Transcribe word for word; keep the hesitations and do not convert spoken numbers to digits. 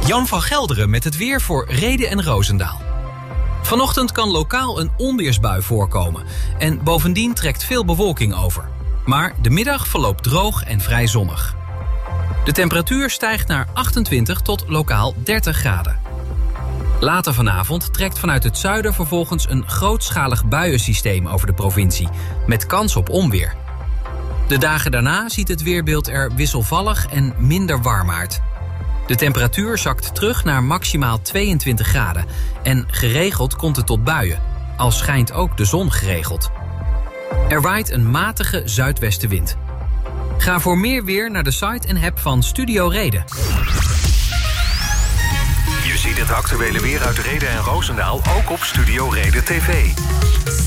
Jan van Gelderen met het weer voor Rheden en Roosendaal. Vanochtend kan lokaal een onweersbui voorkomen. En bovendien trekt veel bewolking over. Maar de middag verloopt droog en vrij zonnig. De temperatuur stijgt naar achtentwintig tot lokaal dertig graden. Later vanavond trekt vanuit het zuiden vervolgens een grootschalig buiensysteem over de provincie, met kans op onweer. De dagen daarna ziet het weerbeeld er wisselvallig en minder warm uit. De temperatuur zakt terug naar maximaal tweeëntwintig graden en geregeld komt het tot buien, al schijnt ook de zon geregeld. Er waait een matige zuidwestenwind. Ga voor meer weer naar de site en app van Studio Reden. Je ziet het actuele weer uit Rheden en Roosendaal ook op Studio Reden T V.